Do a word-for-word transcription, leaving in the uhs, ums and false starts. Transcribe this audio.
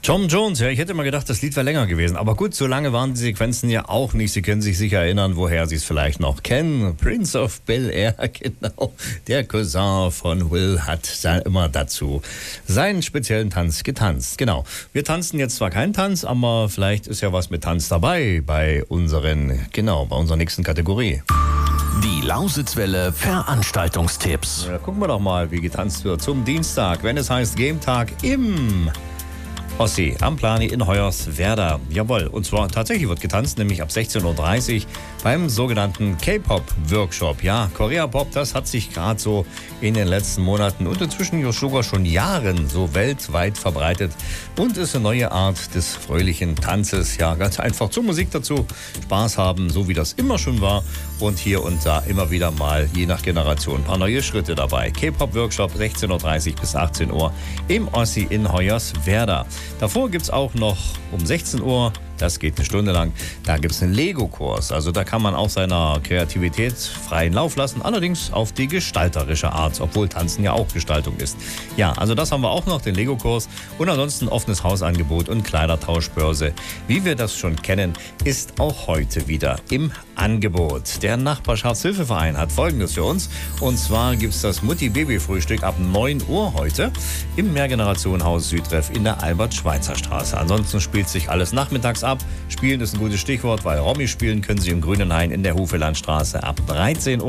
Tom Jones, ja, ich hätte mal gedacht, das Lied wäre länger gewesen. Aber gut, so lange waren die Sequenzen ja auch nicht. Sie können sich sicher erinnern, woher Sie es vielleicht noch kennen. Prince of Bel-Air, genau. Der Cousin von Will hat immer dazu seinen speziellen Tanz getanzt. Genau. Wir tanzen jetzt zwar keinen Tanz, aber vielleicht ist ja was mit Tanz dabei bei unseren, genau, bei unserer nächsten Kategorie. Die Lausitzwelle Veranstaltungstipps. Ja, gucken wir doch mal, wie getanzt wird zum Dienstag, wenn es heißt Game-Tag im Ossi am Plani in Hoyerswerda. Jawohl, und zwar tatsächlich wird getanzt, nämlich ab sechzehn Uhr dreißig beim sogenannten K-Pop-Workshop. Ja, Korea-Pop, das hat sich gerade so in den letzten Monaten und inzwischen sogar schon Jahren so weltweit verbreitet und ist eine neue Art des fröhlichen Tanzes. Ja, ganz einfach zur Musik dazu, Spaß haben, so wie das immer schon war und hier und da immer wieder mal, je nach Generation, ein paar neue Schritte dabei. K-Pop-Workshop sechzehn Uhr dreißig bis achtzehn Uhr im Ossi in Hoyerswerda. Davor gibt es auch noch um sechzehn Uhr, das geht eine Stunde lang, da gibt es einen Lego-Kurs. Also da kann man auch seiner Kreativität freien Lauf lassen, allerdings auf die gestalterische Art, obwohl Tanzen ja auch Gestaltung ist. Ja, also das haben wir auch noch, den Lego-Kurs und ansonsten offenes Hausangebot und Kleidertauschbörse. Wie wir das schon kennen, ist auch heute wieder im Angebot. Der Nachbarschaftshilfeverein hat Folgendes für uns und zwar gibt es das Mutti-Baby-Frühstück ab neun Uhr heute im Mehrgenerationenhaus Südtreff in der Albert-Schweitzer-Straße. Ansonsten spielt sich alles nachmittags ab. Spielen ist ein gutes Stichwort, weil Romy spielen können Sie im Grünen Hain in der Hufelandstraße ab dreizehn Uhr.